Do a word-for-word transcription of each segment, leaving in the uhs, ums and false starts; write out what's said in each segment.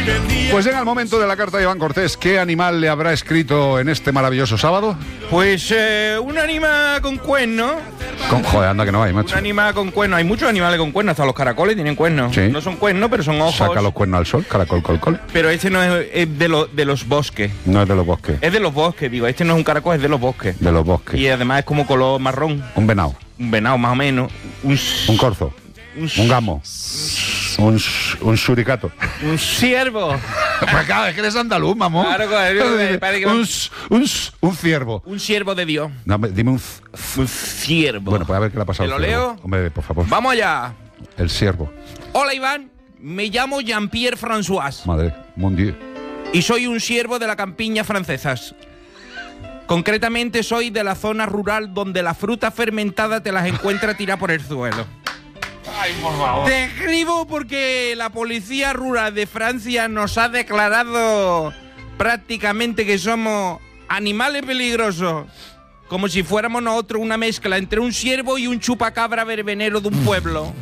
Pues llega el momento de la carta de Iván Cortés. ¿Qué animal le habrá escrito en este maravilloso sábado? Pues eh, un animal con cuernos. Con, joder, anda que no hay, macho. Un animal con cuernos. Hay muchos animales con cuernos. Hasta los caracoles tienen cuernos. Sí. No son cuernos, pero son ojos. Saca los cuernos al sol, caracol, col, col. Pero este no es, es de, lo, de los bosques. No es de los bosques. Es de los bosques, digo. Este no es un caracol, es de los bosques. De los bosques. Y además es como color marrón. Un venado. Un venado, más o menos. Un, Un corzo. un, Un gamo. Un, un suricato. un ciervo. Pues claro, es que eres andaluz, mamón. Claro, claro, parece que- un, un, un ciervo. Un ciervo de Dios. No, me- dime un... c- Un ciervo. Bueno, pues a ver qué le ha pasado. ¿Te al lo ciervo. leo? Hombre, por favor. Vamos allá. El ciervo. Hola, Iván. Me llamo Jean-Pierre François Madre, mon Dieu. y soy un siervo de la campiña francesas. Concretamente soy de la zona rural donde la fruta fermentada te las encuentra tiradas por el suelo. Ay, por favor. Te escribo porque la policía rural de Francia nos ha declarado prácticamente que somos animales peligrosos. Como si fuéramos nosotros una mezcla entre un ciervo y un chupacabra verbenero de un pueblo.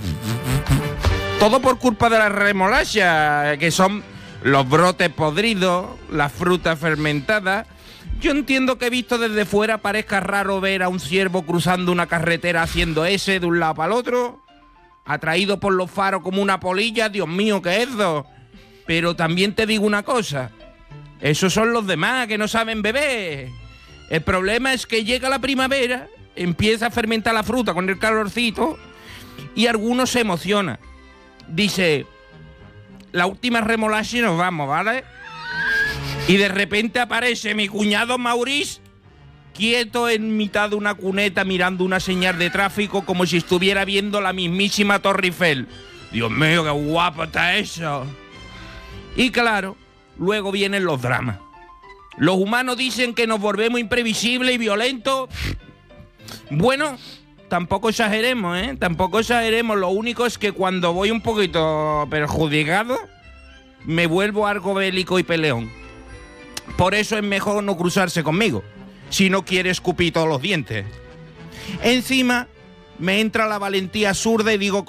Todo por culpa de la remolacha, que son los brotes podridos, las frutas fermentadas. Yo entiendo que visto desde fuera parezca raro ver a un ciervo cruzando una carretera haciendo ese de un lado para el otro, atraído por los faros como una polilla. Dios mío, ¿qué es eso? Pero también te digo una cosa, esos son los demás que no saben beber. El problema es que llega la primavera, empieza a fermentar la fruta con el calorcito y algunos se emocionan. Dice, la última remolacha y nos vamos, ¿vale? Y de repente aparece mi cuñado Maurice, quieto en mitad de una cuneta mirando una señal de tráfico como si estuviera viendo la mismísima Torre Eiffel. Dios mío, qué guapo está eso. Y claro, luego vienen los dramas. Los humanos dicen que nos volvemos imprevisibles y violentos. Bueno, tampoco exageremos, ¿eh? Tampoco exageremos. Lo único es que cuando voy un poquito perjudicado, me vuelvo algo bélico y peleón. Por eso es mejor no cruzarse conmigo, si no quiere escupir todos los dientes. Encima, me entra la valentía zurda y digo...